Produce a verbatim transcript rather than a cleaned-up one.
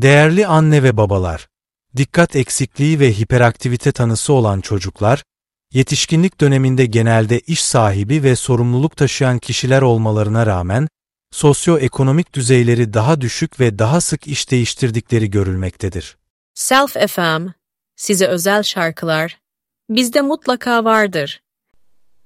Değerli anne ve babalar, dikkat eksikliği ve hiperaktivite tanısı olan çocuklar, yetişkinlik döneminde genelde iş sahibi ve sorumluluk taşıyan kişiler olmalarına rağmen, sosyoekonomik düzeyleri daha düşük ve daha sık iş değiştirdikleri görülmektedir. Self F M, size özel şarkılar, bizde mutlaka vardır.